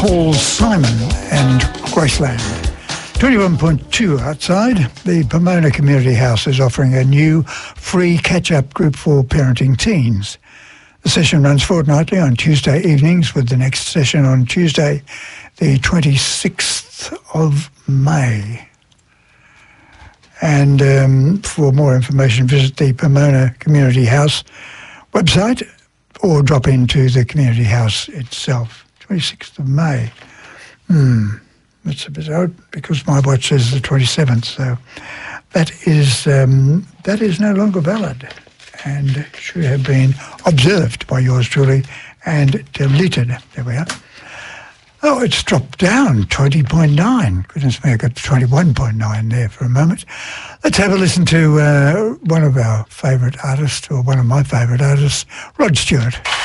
Paul Simon and Graceland. 21.2 outside. The Pomona Community House is offering a new free catch-up group for parenting teens. The session runs fortnightly on Tuesday evenings, with the next session on Tuesday, the 26th of May. And for more information, visit the Pomona Community House website or drop into the community house itself. 26th of May. That's a bit odd because my watch says the 27th, so that is no longer valid and should have been observed by yours truly and deleted. There we are. Oh, it's dropped down 20.9. Goodness me, I got 21.9 there for a moment. Let's have a listen to one of our favourite artists, or one of my favourite artists, Rod Stewart.